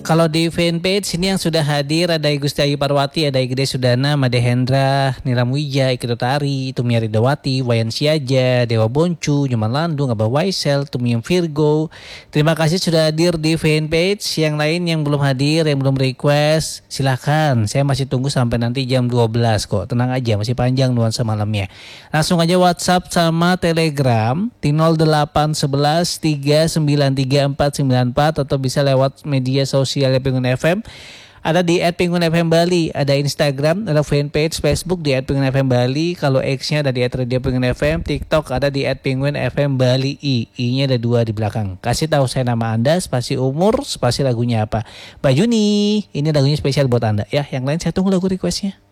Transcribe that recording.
Kalau di fanpage ini yang sudah hadir ada Gusti Ayu Parwati, ada Igede Sudana, Made Hendra, Nilam Wija, Ikut Tari, Tumiari Dawati, Wayan Siaja, Dewa Boncu, Nyoman Landung, Abah Waisel, Tumiem Virgo. Terima kasih sudah hadir di fanpage. Yang lain yang belum hadir, yang belum request, silahkan. Saya masih tunggu sampai nanti jam 12 kok. Tenang aja, masih panjang nuansa malamnya. Langsung aja WhatsApp sama Telegram di 0811 3934494 atau bisa lewat media sosial Penguin FM. Ada di @penguinfm Bali, ada Instagram, ada fanpage Facebook di @penguinfm Bali. Kalau X-nya ada di @radiopenguinfm, TikTok ada di @penguinfm Bali I-nya ada 2 di belakang. Kasih tahu saya nama Anda, spasi umur, spasi lagunya apa. Mbak Juni, ini lagunya spesial buat Anda ya. Yang lain saya tunggu lagu requestnya.